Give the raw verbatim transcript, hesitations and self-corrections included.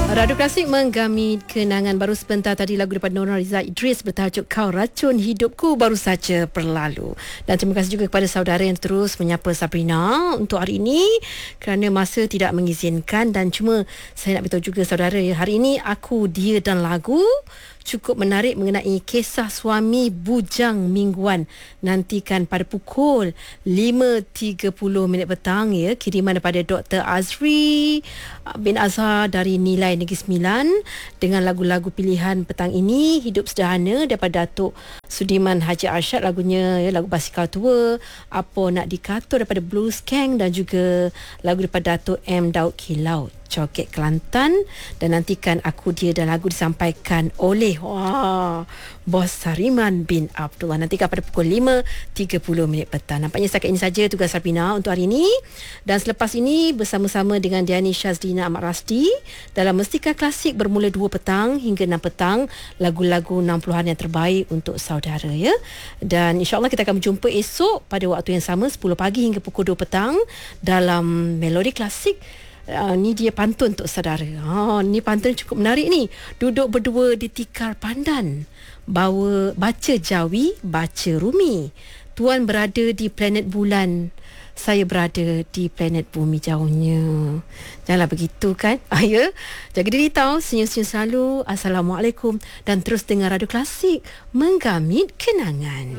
Radu Klasik menggamit kenangan. Baru sebentar tadi lagu daripada Nora Riza Idris bertajuk Kau Racun Hidupku baru saja berlalu. Dan terima kasih juga kepada saudara yang terus menyapa Sabrina untuk hari ini kerana masa tidak mengizinkan. Dan cuma saya nak beritahu juga saudara ya, hari ini Aku, Dia dan Lagu cukup menarik mengenai kisah suami bujang mingguan. Nantikan pada pukul lima tiga puluh minit petang ya, kiriman daripada Doktor Azri bin Azhar dari Nilai Negeri Sembilan dengan lagu-lagu pilihan petang ini. Hidup Sederhana daripada Datuk Sudiman Haji Arsyad, lagunya ya, lagu Basikal Tua. Apa Nak Dikata daripada Blues Gang dan juga lagu daripada Datuk M Daud Kilau, Coket Kelantan. Dan nantikan Aku, Dia dan Lagu disampaikan oleh wah, Bos Sariman bin Abdullah. Nantikan pada pukul lima tiga puluh minit petang. Nampaknya setakat ini saja tugas Sabrina untuk hari ini. Dan selepas ini bersama-sama dengan Diani Syazlina Ahmad Rasdi dalam Mestika Klasik bermula dua petang hingga enam petang, lagu-lagu enam puluhan yang terbaik untuk saudara ya. Dan insya-Allah kita akan berjumpa esok pada waktu yang sama sepuluh pagi hingga pukul dua petang dalam Melodi Klasik. Uh, ni dia pantun untuk saudara. Ha, ni pantun cukup menarik ni. Duduk berdua di tikar pandan, bawa baca Jawi, baca Rumi. Tuan berada di planet bulan, saya berada di planet bumi jauhnya. Janganlah begitu kan. Ah, ya? Jaga diri tau, senyum-senyum selalu. Assalamualaikum. Dan terus dengar Radio Klasik menggamit kenangan.